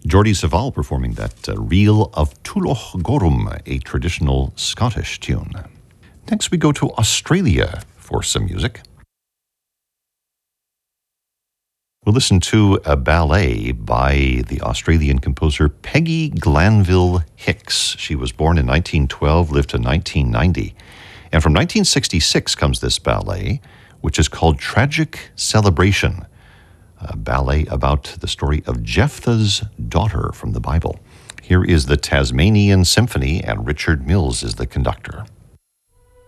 Geordie Saval performing that Reel of Tulloch Gorum, a traditional Scottish tune. Next we go to Australia for some music. We'll listen to a ballet by the Australian composer Peggy Glanville Hicks. She was born in 1912, lived to 1990. And from 1966 comes this ballet, which is called Tragic Celebration, a ballet about the story of Jephthah's daughter from the Bible. Here is the Tasmanian Symphony, and Richard Mills is the conductor.